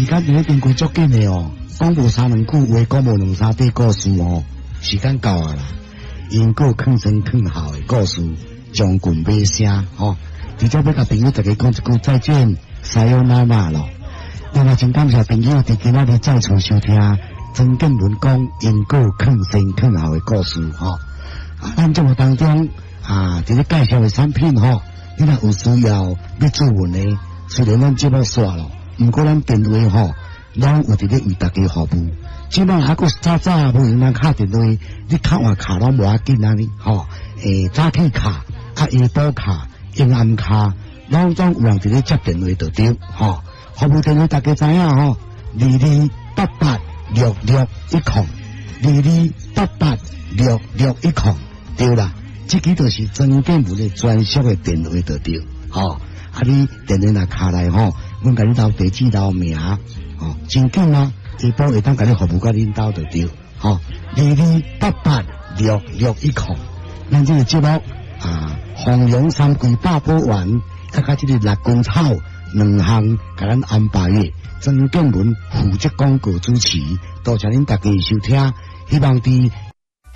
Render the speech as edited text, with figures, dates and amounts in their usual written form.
时间伫咧经过足紧的哦，讲无三两句话，讲无两三句故事哦，时间到啊啦。因果坑生坑好的故事，将军尾声哦。直接要甲朋友大家讲一句再见，撒由那拉咯。另外，真感谢朋友伫今仔日再次收听曾建文讲因果坑生坑好的故事吼。咱节目当中伫咧介绍的产品吼，你若有需要要做文的，虽然咱节目煞咯，毋过咱电话吼，拢有伫咧为大家服务。即摆还佫早无用咱敲电话，你敲换卡拢无要紧啊你吼。早起卡、下晡卡、阴暗卡，拢总有人伫咧接电话就对吼。服务电话大家知影吼，228810，22886610，对啦，这个就是曾建文的专属的电话就对吼。你电话若卡来吼，阮甲你留地址、留名吼，真紧啊！下晡会当甲你服务甲恁兜就对吼，22886610，咱这个节目弘扬三季百宝丸，甲这个六公草两项，甲咱安排的曾建文负责广告主持，多谢恁大家收听，希望伫